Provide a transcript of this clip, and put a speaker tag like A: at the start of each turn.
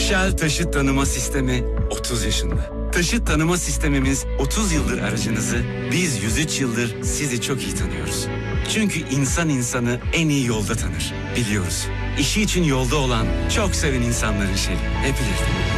A: Shell Taşıt Tanıma Sistemi 30 yaşında. Taşıt tanıma sistemimiz 30 yıldır aracınızı, biz 103 yıldır sizi çok iyi tanıyoruz. Çünkü insan insanı en iyi yolda tanır, biliyoruz. İşi için yolda olan, çok seven insanların Shell'i. Hep ileride.